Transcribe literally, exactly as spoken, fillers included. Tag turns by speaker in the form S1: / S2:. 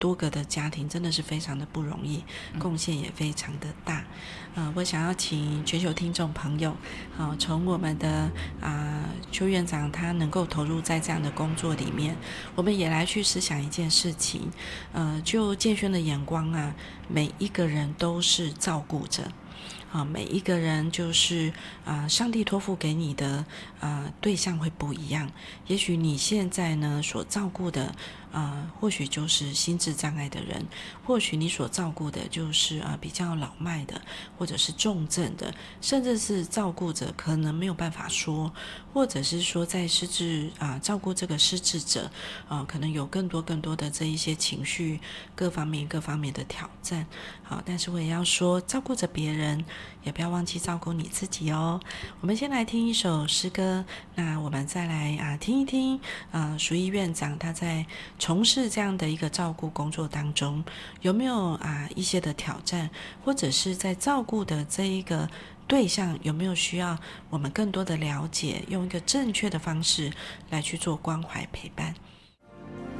S1: 多个的家庭真的是非常的不容易，贡献也非常的大。呃，我想要请全球听众朋友，呃、从我们的啊、呃、邱院长他能够投入在这样的工作里面，我们也来去思想一件事情。呃，就建轩的眼光啊，每一个人都是照顾者。啊，每一个人就是啊、呃，上帝托付给你的啊、呃、对象会不一样。也许你现在呢所照顾的啊、呃，或许就是心智障碍的人，或许你所照顾的就是啊、呃、比较老迈的，或者是重症的，甚至是照顾者可能没有办法说，或者是说在失智啊、呃、照顾这个失智者啊、呃，可能有更多更多的这一些情绪各方面各方面的挑战。好，但是我也要说，照顾着别人，也不要忘记照顾你自己哦。我们先来听一首诗歌，那我们再来啊听一听，呃，淑仪院长他在从事这样的一个照顾工作当中，有没有啊一些的挑战，或者是在照顾的这一个对象有没有需要我们更多的了解，用一个正确的方式来去做关怀陪伴。